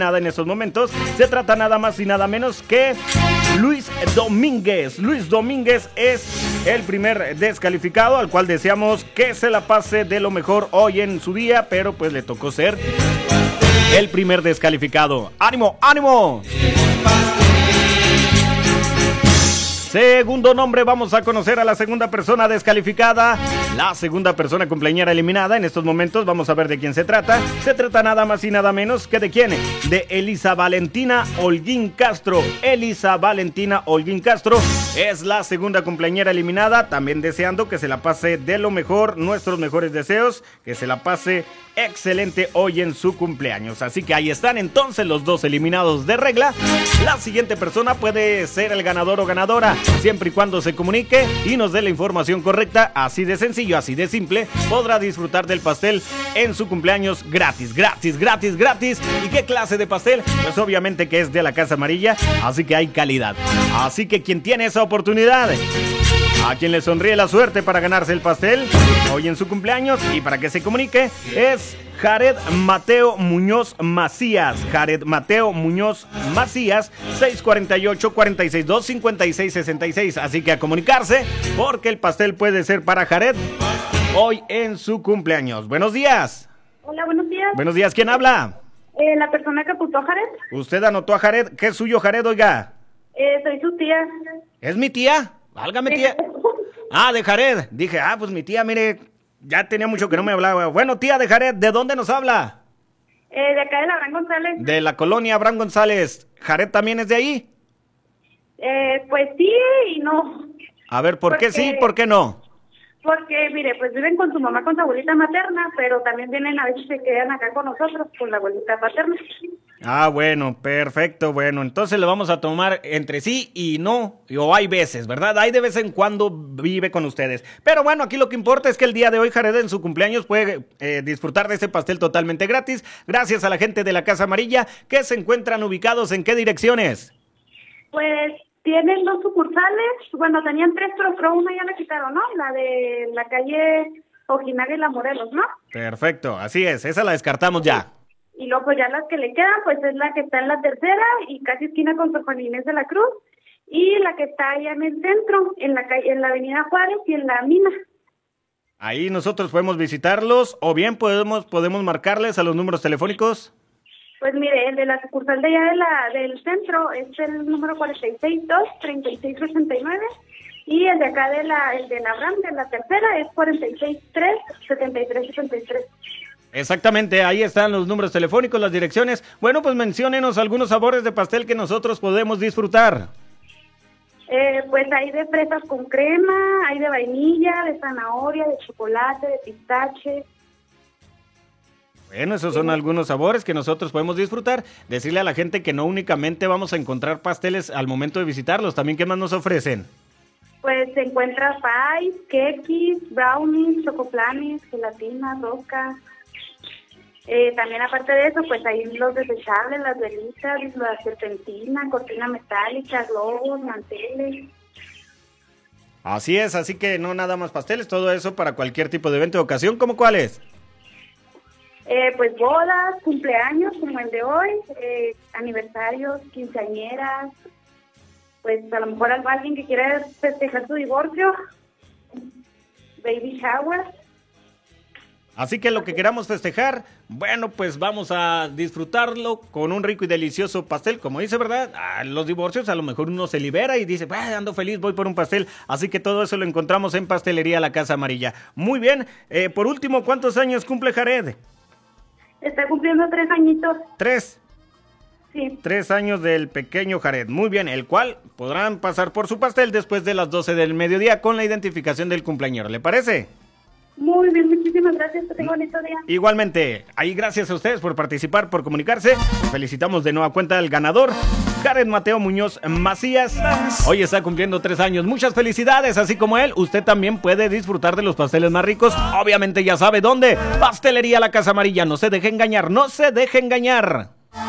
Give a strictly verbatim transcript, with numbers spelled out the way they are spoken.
Nada en estos momentos, se trata nada más y nada menos que Luis Domínguez. Luis Domínguez es el primer descalificado al cual deseamos que se la pase de lo mejor hoy en su día, pero pues le tocó ser el primer descalificado. ¡Ánimo, ánimo! Segundo nombre, vamos a conocer a la segunda persona descalificada, la segunda persona cumpleañera eliminada. En estos momentos vamos a ver de quién se trata. Se trata nada más y nada menos que de quién, de Elisa Valentina Holguín Castro. Elisa Valentina Holguín Castro es la segunda cumpleañera eliminada, también deseando que se la pase de lo mejor, nuestros mejores deseos, que se la pase excelente hoy en su cumpleaños. Así que ahí están entonces los dos eliminados de regla. La siguiente persona puede ser el ganador o ganadora, siempre y cuando se comunique y nos dé la información correcta. Así de sencillo, así de simple, podrá disfrutar del pastel en su cumpleaños gratis, gratis, gratis, gratis. ¿Y qué clase de pastel? Pues obviamente que es de la Casa Amarilla, así que hay calidad. Así que quien tiene esa oportunidad, a quien le sonríe la suerte para ganarse el pastel hoy en su cumpleaños y para que se comunique, es Jared Mateo Muñoz Macías. Jared Mateo Muñoz Macías, seis cuatro ocho, cuatro seis dos, cinco seis seis seis. Así que a comunicarse, porque el pastel puede ser para Jared hoy en su cumpleaños. Buenos días. Hola, buenos días. Buenos días, ¿quién habla? Eh, la persona que apuntó a Jared. ¿Usted anotó a Jared? ¿Qué es suyo, Jared, oiga? Eh, soy su tía. ¿Es mi tía? Válgame, tía. Ah, de Jared. Dije, ah, pues mi tía, mire, ya tenía mucho que no me hablaba. Bueno, tía de Jared, ¿de dónde nos habla? Eh, de acá de la Abraham González. De la colonia Abraham González. ¿Jared también es de ahí? Eh, pues sí y no. A ver, ¿por Porque, qué sí, por qué no? Porque, mire, pues viven con su mamá, con su abuelita materna, pero también vienen a veces se quedan acá con nosotros, con la abuelita paterna. Ah, bueno, perfecto, bueno, entonces le vamos a tomar entre sí y no, o hay veces, ¿verdad? Hay de vez en cuando vive con ustedes. Pero bueno, aquí lo que importa es que el día de hoy Jared en su cumpleaños puede eh, disfrutar de este pastel totalmente gratis, gracias a la gente de la Casa Amarilla, que se encuentran ubicados en qué direcciones. Pues tienen dos sucursales, bueno, tenían tres, pero, pero una ya la quitaron, ¿no? La de la calle Ojinaga y La Morelos, ¿no? Perfecto, así es, esa la descartamos ya. Y luego pues ya las que le quedan, pues es la que está en la tercera y casi esquina con San Juan Inés de la Cruz, y la que está allá en el centro, en la calle, en la avenida Juárez y en la Mina. Ahí nosotros podemos visitarlos, o bien podemos, podemos marcarles a los números telefónicos. Pues mire, el de la sucursal de allá de la, del centro es el número cuarenta y seis dos, treinta y seis ochenta y nueve, y el de acá de la, el de la Abraham, de la tercera, es cuarenta y seis tres, setenta y tres setenta y tres. Exactamente, ahí están los números telefónicos, las direcciones. Bueno, pues menciónenos algunos sabores de pastel que nosotros podemos disfrutar. Eh, pues hay de fresas con crema, hay de vainilla, de zanahoria, de chocolate, de pistache. Bueno, esos son algunos sabores que nosotros podemos disfrutar. Decirle a la gente que no únicamente vamos a encontrar pasteles al momento de visitarlos, también ¿qué más nos ofrecen? Pues se encuentra pies, quequis, brownies, chocoplanes, gelatinas, roscas. Eh, también aparte de eso, pues hay los desechables, las velitas, la serpentina, cortina metálica, globos, manteles. Así es, así que no nada más pasteles, todo eso para cualquier tipo de evento o ocasión, ¿cómo cuáles? Eh, pues bodas, cumpleaños como el de hoy, eh, aniversarios, quinceañeras, pues a lo mejor alguien que quiera festejar su divorcio, baby shower. Así que lo que queramos festejar, bueno, pues vamos a disfrutarlo con un rico y delicioso pastel, como dice, ¿verdad? A los divorcios a lo mejor uno se libera y dice, bah, ando feliz, voy por un pastel. Así que todo eso lo encontramos en Pastelería La Casa Amarilla. Muy bien, eh, por último, ¿cuántos años cumple Jared? Está cumpliendo tres añitos. ¿Tres? Sí. Tres años del pequeño Jared. Muy bien, el cual podrán pasar por su pastel después de las doce del mediodía con la identificación del cumpleañero. ¿Le parece? Muy bien, muchísimas gracias, que tenga bonito día. Igualmente, ahí gracias a ustedes por participar, por comunicarse. Felicitamos de nueva cuenta al ganador, Jared Mateo Muñoz Macías. Hoy está cumpliendo tres años. Muchas felicidades, así como él, usted también puede disfrutar de los pasteles más ricos. Obviamente ya sabe dónde. Pastelería La Casa Amarilla, no se deje engañar, no se deje engañar.